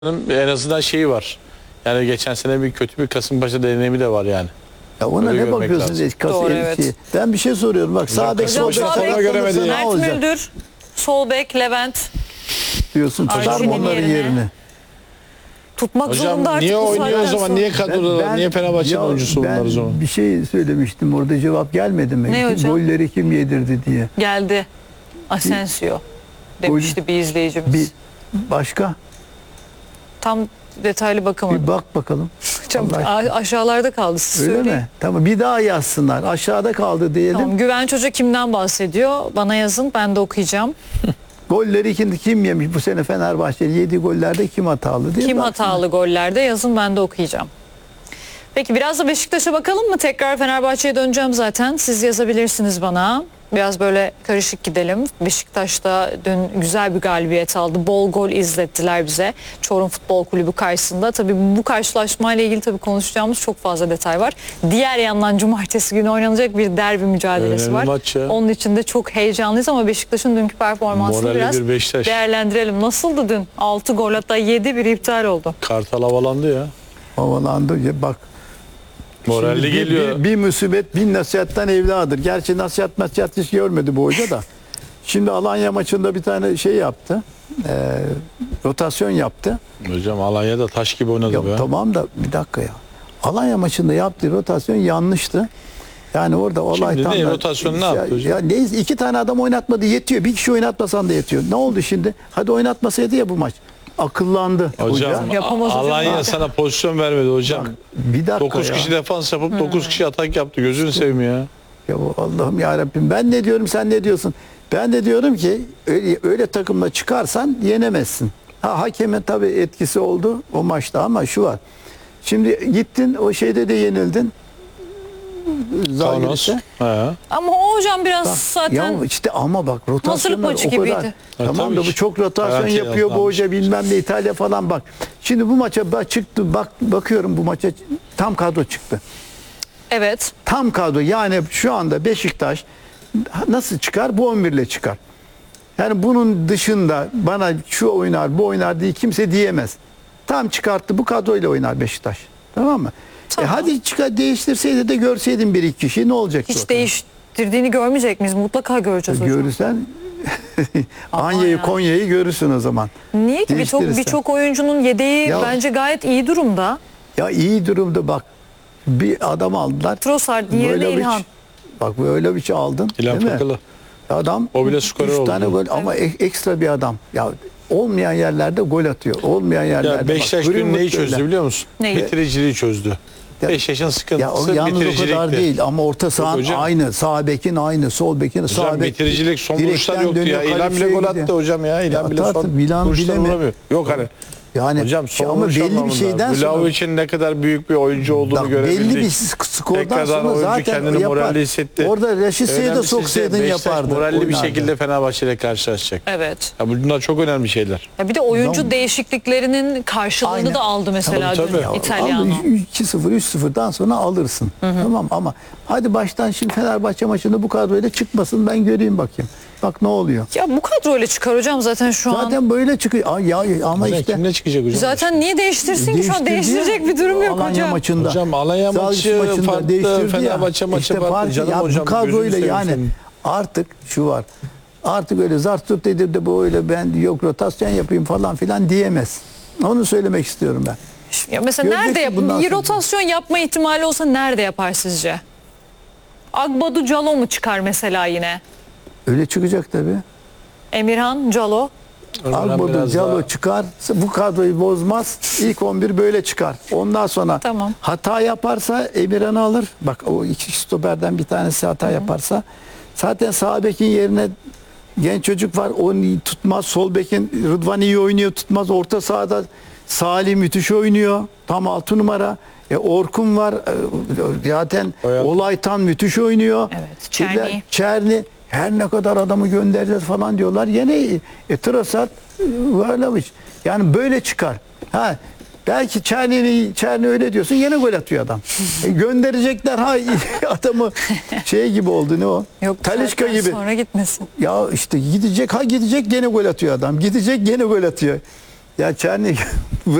En azından şeyi var. Yani geçen sene bir kötü bir Kasımpaşa deneyimi de var yani. Ya ona Öyle ne görmek bakıyorsunuz? lazım. Doğru, evet. Ben bir şey soruyorum. Bak sağ bek sol Hocam, bek sağ bek forma göremedi ne ya. Mert olacak Müldür, sol bek Levent diyorsun. Tutar mı Arşin'in onların yerine. yerini? tutmak Hocam zorunda artık. niye bu oynuyor o saatten zaman? sonra. Niye kadroda var? Niye Fenerbahçe'nin ya oyuncusu bunlar o zaman? Ben bir şey söylemiştim orada cevap gelmedi mi? Ne hocam? Golleri kim yedirdi diye. Geldi Asensio demişti bir izleyicimiz. Bir başka Tam detaylı bakamadım. bir bak bakalım. Hocam, Allah aşkına. aşağılarda kaldı, siz Öyle söyleyin. mi? Tamam bir daha yazsınlar. Aşağıda kaldı diyelim. Tamam, Güvenç Hoca kimden bahsediyor? Bana yazın, ben de okuyacağım. Golleri kim yemiş bu sene Fenerbahçeli? 7 gollerde kim hatalı diye. Kim baksınlar. hatalı gollerde yazın, ben de okuyacağım. Peki biraz da Beşiktaş'a bakalım mı? Tekrar Fenerbahçe'ye döneceğim zaten. Siz yazabilirsiniz bana. Biraz böyle karışık gidelim. Beşiktaş'ta dün güzel bir galibiyet aldı. Bol gol izlettiler bize. Çorum Futbol Kulübü karşısında. Tabii bu karşılaşmayla ilgili tabii konuşacağımız çok fazla detay var. Diğer yandan cumartesi günü oynanacak bir derbi mücadelesi Önemli var. maç ya. Onun için de çok heyecanlıyız ama Beşiktaş'ın dünkü performansını Moralli biraz bir Beşiktaş. değerlendirelim. Nasıldı dün? 6 gol, hatta 7 bir iptal oldu. Kartal havalandı ya. Havalandı. Ya bak. Moralli Şimdi geliyor. Bir musibet bin nasihattan evladır. Gerçi nasihat hiç görmedi bu hoca da. Şimdi Alanya maçında bir tane şey yaptı. Rotasyon yaptı. Hocam Alanya'da taş gibi oynadı Ya be. tamam da bir dakika ya. Alanya maçında yaptığı rotasyon yanlıştı. Yani orada olay Şimdi tam ne, da- rotasyon ne yaptı hocam? Ya neyse, 2 tane adam oynatmadı yetiyor. Bir kişi oynatmasan da yetiyor. Ne oldu şimdi? Hadi oynatmasaydı ya bu maç. Akıllandı Hocam hoca. Yapamaz hocam. Alanya Zaten. sana pozisyon vermedi hocam. Bir dakika 9 ya. kişi defans yapıp 9 kişi atak yaptı. Gözünü seveyim ya. Ya Allah'ım ya Rabbim, ben ne diyorum sen ne diyorsun? Ben de diyorum ki öyle takımla çıkarsan yenemezsin. Hakemin tabii etkisi oldu o maçta ama şu var. Şimdi gittin o şeyde de yenildin. Kaunas. Zalgiris'e. He. Ama o hocam biraz Bak, zaten ya işte ama bak rotasyonlar maçı o kadar. gibiydi. Tamam tabii da bu ki. çok rotasyon Garanti yapıyor bu hoca yapmış. bilmem ne İtalya falan bak. Şimdi bu maça çıktı bakıyorum bu maça tam kadro çıktı. evet. Tam kadro yani şu anda Beşiktaş nasıl çıkar? Bu 11 ile çıkar. Yani bunun dışında bana şu oynar bu oynar diye kimse diyemez. Tam çıkarttı bu kadroyla oynar Beşiktaş. Tamam mı? Tamam. Hadi değiştirseydi de görseydin bir iki kişi ne olacak? Hiç değiştirdiğini görmeyecek miyiz? Mutlaka göreceğiz hocam. Görürsen Ama Anya'yı yani. Konya'yı görürsün o zaman. Niye ki Değiştirirsen. birçok oyuncunun yedeği Ya- bence gayet iyi durumda. Ya iyi durumda bak. Bir adam aldılar. Trossard, diğeri de Böyle bir- İlhan. Bak böyle bir şey aldın. İlhan değil mi? Fakalı. Adam O bile skorer 3 oldu. tane gol ama ekstra bir adam. Ya olmayan yerlerde gol atıyor. Olmayan yerlerde. Ya Beşiktaş bak, dün neyi Greenwood çözdü öyle. biliyor musun? Neyi? Bitiriciliği çözdü. Ya- Beşiktaş'ın Ya o sıkıntısı yalnız o bitiricilikti. kadar değil ama orta sahanın hocam. aynı, sağ bekin aynı, sol bekin Hocam sağ bek. bitiricilik son vuruşlar direkten yoktu ya. dönüyor, İlhan bile kaleciye gol gidiyor. attı hocam ya. İlhan Ya bile atar, son Milan vuruşlar bileme- vuramıyor. Yok hani. Yani Hocam son ama vuruş belli bir anlamında. şeyden sonra Vlahovic'in ne kadar büyük bir oyuncu olduğunu bak, görebildik. belli bir skordan Tekrardan sonra oyuncu zaten kendini yapar. moralli hissetti. Orada Raşitse'yi de Önemlisi soksaydın ise Beşiktaş yapardı. moralli bir oynardı. şekilde Fenerbahçe ile karşılaşacak. Evet. Ya bunlar çok önemli şeyler. Ya bir de oyuncu Tamam. değişikliklerinin karşılığını Aynen. da aldı mesela Tabii, dün tabii. İtalyan. 2-0, 3-0'dan sonra alırsın. Tamam ama hadi baştan şimdi Fenerbahçe maçında bu kadroyla çıkmasın ben göreyim bakayım. Bak ne oluyor. Ya bu kadroyla çıkar hocam zaten şu an. Zaten böyle çıkıyor. Ama Hocam işte kimle çıkacak hocam? Zaten niye değiştirsin ki şu an? değiştirdi Değiştirecek ya, bir durum yok Alanya hocam. maçında. Hocam Alanya Zalgiris maçı farklı, değiştirdi Fenerbahçe maçı İşte farklı. Canım ya hocam, bu kadroyla gözünü seveyim yani senin. artık şu var. Artık öyle zart tut edip de böyle ben yok rotasyon yapayım falan filan diyemez. Onu söylemek istiyorum ben. Ya mesela Göreceksin nerede yap? bundan Bir sonra. rotasyon yapma ihtimali olsa nerede yapar sizce? Agbadu Calo mu çıkar mesela yine? Öyle çıkacak tabii. Emirhan Calo. Agbodu biraz Calo daha- çıkar. Bu kadroyu bozmaz. İlk 11 böyle çıkar. Ondan sonra Tamam. hata yaparsa Emirhan'ı alır. Bak o iki stoperden bir tanesi hata yaparsa zaten sağ bekin yerine genç çocuk var. O tutmaz. Sol bekin Rıdvan iyi oynuyor tutmaz. Orta sahada Salih müthiş oynuyor. Tam 6 numara. Orkun var. Zaten Oyal. Olaytan müthiş oynuyor. Evet, Çerni. Çerni her ne kadar adamı göndereceğiz falan diyorlar. Yine Trossard, Vlahovic. Yani böyle çıkar. Ha belki Çerni öyle diyorsun yine gol atıyor adam. Gönderecekler adamı şey gibi oldu ne o? Yok, Talisca saatten gibi. sonra gitmesin. Ya işte gidecek gene gol atıyor adam. Gidecek gene gol atıyor. Ya Çernik